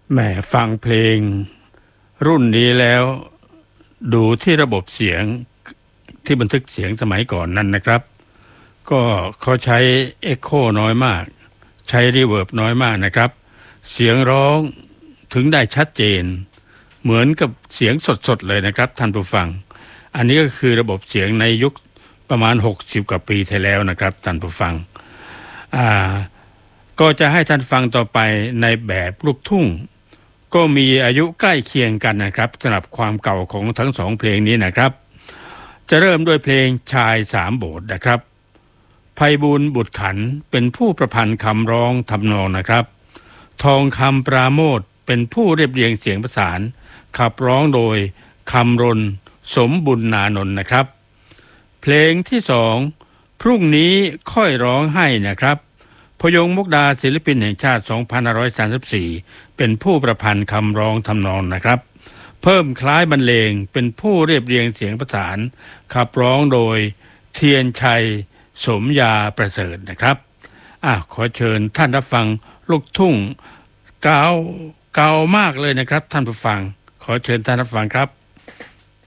แหมฟังเพลงรุ่นนี้แล้วดูที่ระบบเสียงที่บันทึกเสียงสมัยก่อนนั้นนะครับก็เขาใช้เอ็กโคน้อยมากใช้รีเวิร์บน้อยมากนะครับเสียงร้องถึงได้ชัดเจนเหมือนกับเสียงสดๆเลยนะครับท่านผู้ฟังอันนี้ก็คือระบบเสียงในยุคประมาณ60กว่าปีที่แล้วนะครับท่านผู้ฟังก็จะให้ท่านฟังต่อไปในแบบลูกทุ่งก็มีอายุใกล้เคียงกันนะครับสำหรับความเก่าของทั้งสองเพลงนี้นะครับจะเริ่มด้วยเพลงชายสามโบสถ์นะครับไพบูลย์บุตรขันธ์เป็นผู้ประพันธ์คำร้องทำนองนะครับทองคำปราโมทย์เป็นผู้เรียบเรียงเสียงประสานขับร้องโดยคำรณสมบุญนานนท์นะครับเพลงที่สองพรุ่งนี้ค่อยร้องให้นะครับพยงค์มุกดาศิลปินแห่งชาติ2534เป็นผู้ประพันธ์คำร้องทำนองนะครับเพิ่มคล้ายบรรเลงเป็นผู้เรียบเรียงเสียงประสานขับร้องโดยเทียนชัยสมยาประเสริฐนะครับขอเชิญท่านรับฟังลูกทุ่งเก่ามากเลยนะครับท่านผู้ฟังขอเชิญท่านรับฟังครับ